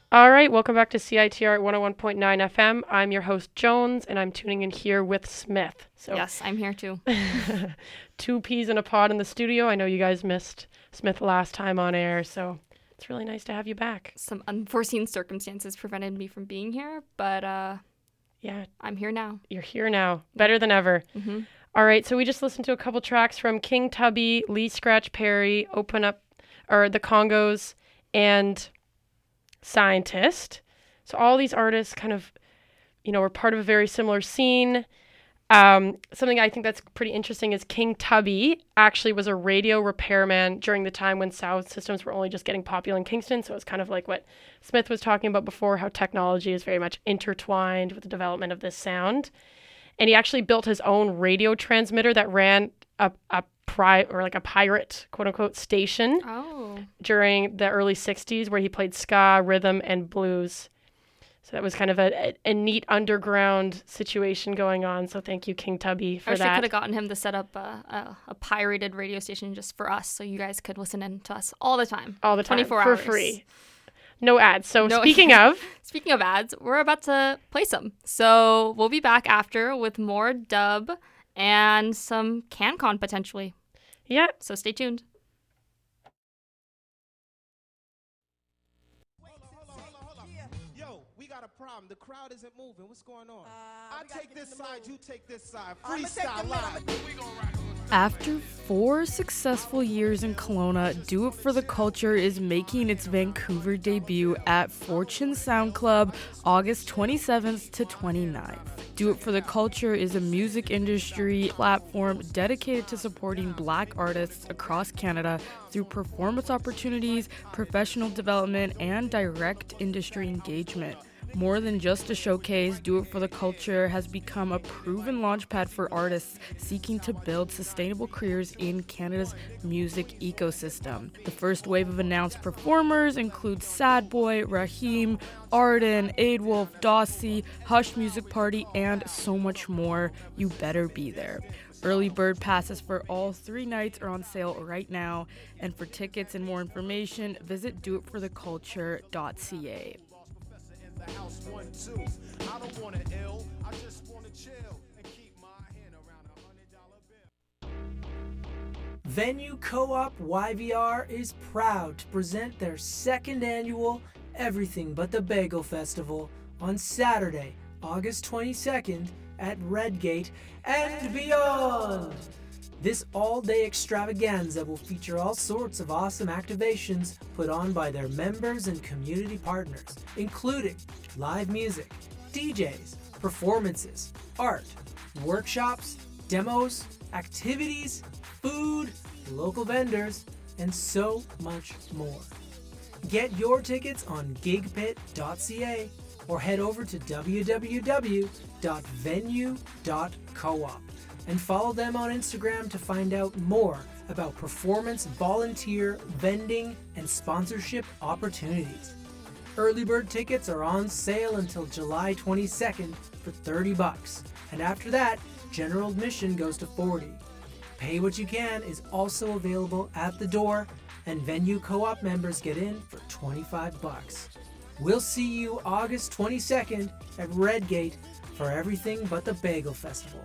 All right, welcome back to CITR at 101.9 FM. I'm your host, Jones, and I'm tuning in here with Smith. So yes, I'm here too. Two peas in a pod in the studio. I know you guys missed Smith last time on air, so it's really nice to have you back. Some unforeseen circumstances prevented me from being here, but yeah, I'm here now. You're here now. Better than ever. Mm-hmm. All right, so we just listened to a couple tracks from King Tubby, Lee Scratch Perry, The Congos, and Scientist. So all these artists kind of, were part of a very similar scene. Something I think that's pretty interesting is King Tubby actually was a radio repairman during the time when sound systems were only just getting popular in Kingston. So it's kind of like what Smith was talking about before, how technology is very much intertwined with the development of this sound. And he actually built his own radio transmitter that ran a pirate, quote unquote, station during the early 60s where he played ska, rhythm, and blues. So that was kind of a neat underground situation going on. So thank you, King Tubby, for that. I could have gotten him to set up a pirated radio station just for us so you guys could listen in to us all the time. All the time. 24 for hours. Free. No ads. So speaking of ads, we're about to play some. So we'll be back after with more dub and some CanCon potentially. Yeah. So stay tuned. Yo, we got a problem. The crowd isn't moving. What's going on? I take this side, you take this side. Freestyle live. After 4 successful years in Kelowna, Do It For The Culture is making its Vancouver debut at Fortune Sound Club August 27th to 29th. Do It For The Culture is a music industry platform dedicated to supporting Black artists across Canada through performance opportunities, professional development, and direct industry engagement. More than just a showcase, Do It For The Culture has become a proven launchpad for artists seeking to build sustainable careers in Canada's music ecosystem. The first wave of announced performers include Sad Boy, Raheem, Arden, Aidwolf, Dossie, Hush Music Party, and so much more. You better be there. Early bird passes for all 3 nights are on sale right now, and for tickets and more information, visit doitfortheculture.ca. House 1, 2. I don't want to ill, I just want to chill and keep my hand around $100 bill. Venue Co-op YVR is proud to present their 2nd annual Everything But the Bagel Festival on Saturday, August 22nd at Redgate and beyond. This all-day extravaganza will feature all sorts of awesome activations put on by their members and community partners, including live music, DJs, performances, art, workshops, demos, activities, food, local vendors, and so much more. Get your tickets on gigpit.ca or head over to www.venue.coop. and follow them on Instagram to find out more about performance, volunteer, vending, and sponsorship opportunities. Early bird tickets are on sale until July 22nd for $30, and after that, general admission goes to $40. Pay What You Can is also available at the door, and Venue Co-op members get in for $25. We'll see you August 22nd at Redgate for Everything But the Bagel Festival.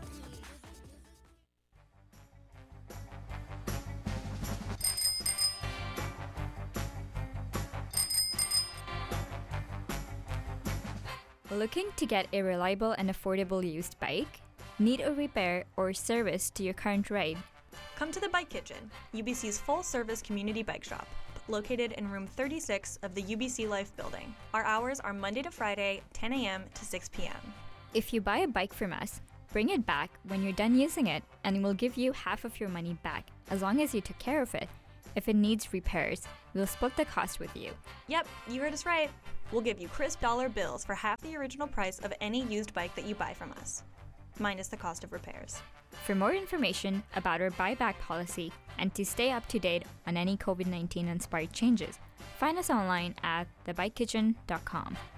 Looking to get a reliable and affordable used bike? Need a repair or service to your current ride? Come to the Bike Kitchen, UBC's full-service community bike shop, located in room 36 of the UBC Life building. Our hours are Monday to Friday, 10 a.m. to 6 p.m. If you buy a bike from us, bring it back when you're done using it and we'll give you half of your money back as long as you took care of it. If it needs repairs, we'll split the cost with you. Yep, you heard us right. We'll give you crisp dollar bills for half the original price of any used bike that you buy from us, minus the cost of repairs. For more information about our buyback policy and to stay up to date on any COVID-19 inspired changes, find us online at thebikekitchen.com.